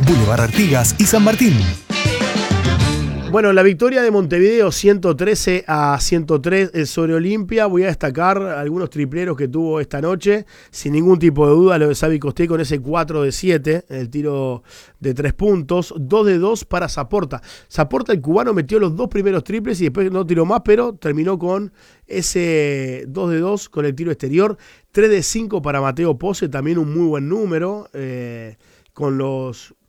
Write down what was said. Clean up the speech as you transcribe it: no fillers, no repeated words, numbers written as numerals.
Boulevard Artigas y San Martín. Bueno, la victoria de Montevideo 113-103 sobre Olimpia. Voy a destacar algunos tripleros que tuvo esta noche. Sin ningún tipo de duda, lo de Xavi Costé con ese 4 de 7, el tiro de 3 puntos. 2 de 2 para Saporta. Saporta, el cubano, metió los 2 primeros triples y después no tiró más, pero terminó con ese 2 de 2 con el tiro exterior. 3 de 5 para Mateo Pose, también un muy buen número. Con los